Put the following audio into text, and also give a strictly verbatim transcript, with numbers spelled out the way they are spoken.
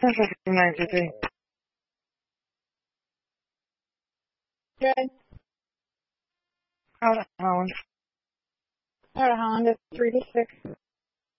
Interesting ninety-three. Good. Out of Holland. Out of Holland, it's three to six.